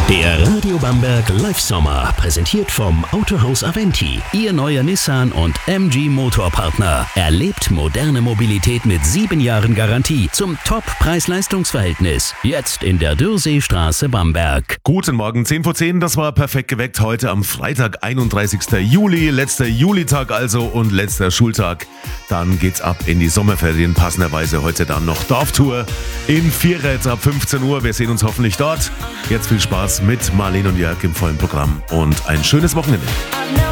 Der Radio Bamberg Live Sommer, präsentiert vom Autohaus Aventi. Ihr neuer Nissan und MG Motorpartner. Erlebt moderne Mobilität mit 7 Jahren Garantie zum Top-Preis-Leistungs-Verhältnis. Jetzt in der Dürrseestraße Bamberg. Guten Morgen, 10 vor 10, das war perfekt geweckt heute am Freitag, 31. Juli. Letzter Julitag also und letzter Schultag. Dann geht's ab in die Sommerferien, passenderweise heute dann noch Dorftour in Vierrad ab 15 Uhr. Wir sehen uns hoffentlich dort. Jetzt viel Spaß mit Marlene und Jörg im vollen Programm und ein schönes Wochenende.